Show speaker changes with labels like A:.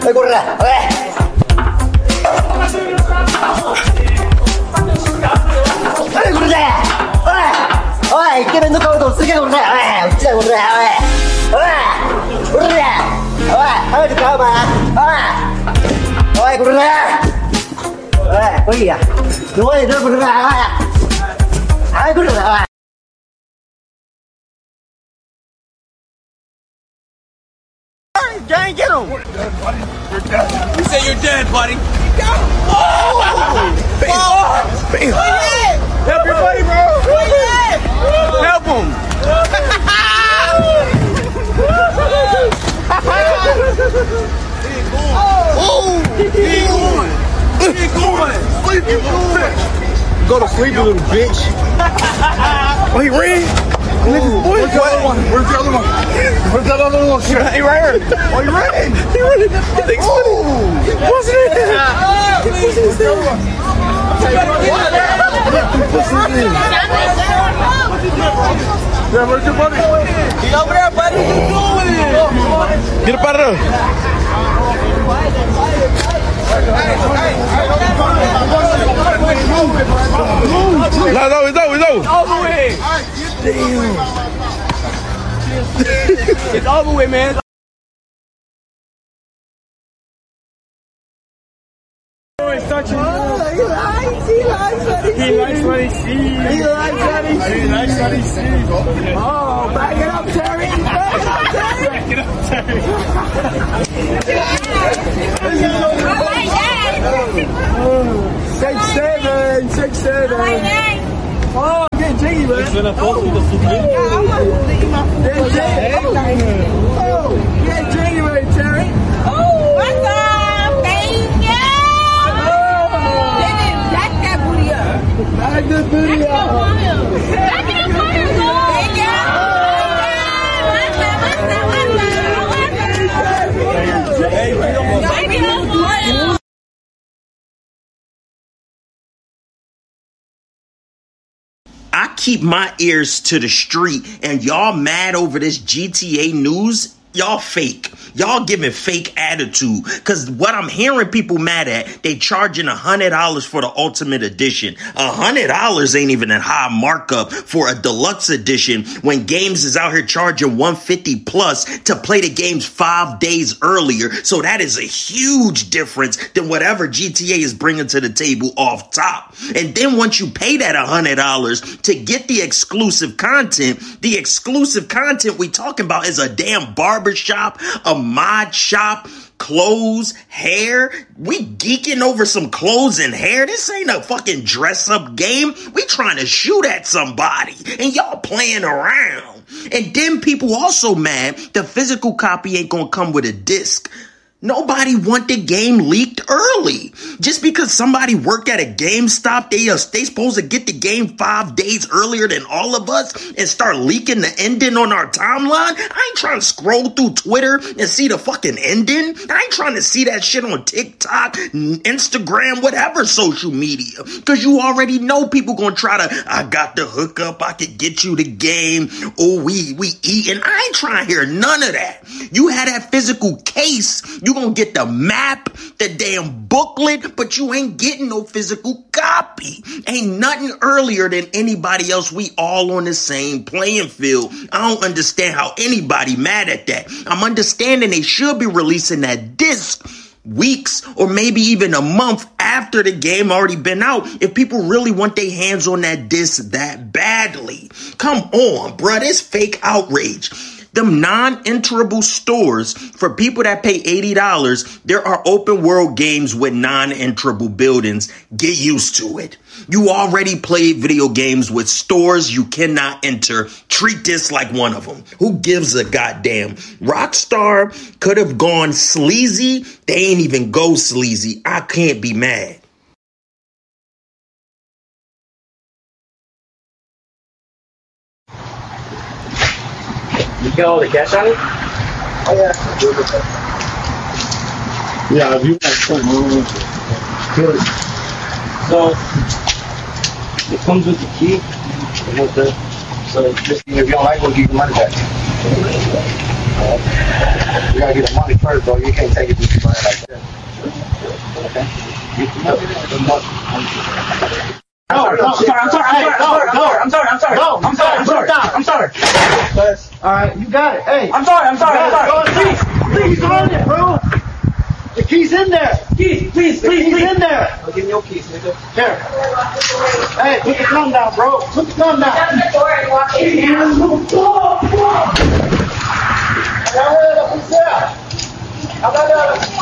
A: corre! Ôi, cái bên nó câu tổ sư cái con này, chơi con này, ôi, được đâu mà, ôi, con này, có gì à? Đúng rồi, nó con này, ai con này? Gang, get him!
B: You say you're dead, buddy. Oh! Bam! Help your buddy, bro! Help him! Oh! He ain't going! Go to sleep, you little bitch. Oh, he ran? Where's the other one? Where's the other one? Where's that other little shit? He ran here. Oh, he ran. He ran. He wasn't it? He wasn't it? Yeah, where's your buddy? He's over there, buddy. What are you doing? Get up out of there. No, he's over. Over with. Damn. It's over with, man. He likes what he sees. Oh, back it up, Terry. Back it up, Terry.
C: I like that.
B: 6'7". Oh, I'm getting jiggy, man.
C: I want to eat my food.
B: Oh, get jiggy with it, Terry.
C: Oh, what's up? Thank you. Back that booty up.
B: Back this booty up.
C: Back it up for you. Thank you. Back it up for you.
D: I keep my ears to the street, and y'all mad over this GTA news? Y'all fake. Y'all giving fake attitude. Because what I'm hearing people mad at, they charging $100 for the Ultimate Edition. $100 ain't even a high markup for a deluxe edition when games is out here charging $150 plus to play the games 5 days earlier. So that is a huge difference than whatever GTA is bringing to the table off top. And then once you pay that $100 to get the exclusive content we talking about is a damn barber shop, a mod shop, clothes, hair. We geeking over some clothes and hair. This ain't a fucking dress up game. We trying to shoot at somebody and y'all playing around. And then people also mad the physical copy ain't gonna come with a disc. Nobody want the game leaked early. Just because somebody work at a GameStop, they supposed to get the game 5 days earlier than all of us and start leaking the ending on our timeline. I ain't trying to scroll through Twitter and see the fucking ending. I ain't trying to see that shit on TikTok, Instagram, whatever social media. Because you already know people gonna try to, I got the hookup, I could get you the game. Oh, we eating. I ain't trying to hear none of that. You had that physical case. You gonna get the map, the damn booklet, but you ain't getting no physical copy. Ain't nothing earlier than anybody else. We all on the same playing field. I don't understand how anybody mad at that. I'm understanding they should be releasing that disc weeks or maybe even a month after the game already been out if people really want their hands on that disc that badly. Come on, bruh, this fake outrage. Them non-enterable stores, for people that pay $80, there are open world games with non-enterable buildings. Get used to it. You already played video games with stores you cannot enter. Treat this like one of them. Who gives a goddamn? Rockstar could have gone sleazy. They ain't even go sleazy. I can't be mad.
E: You get all the cash on it?
A: Oh, yeah.
E: Yeah, if you want to. So, it comes with the key. And with the, so, just, if you don't like it, we'll give you money back. You gotta get the money first, bro. You can't take it just like that.
A: I'm sorry. All right, you got it. Hey.
E: I'm sorry.
A: Please run it, bro. The key's in there.
E: Please.
A: He's in there.
E: I'll give me your keys, nigga.
A: Here. Hey, put the gun down, bro. Put the gun down.
C: Shut the door and walk in.
A: How about that?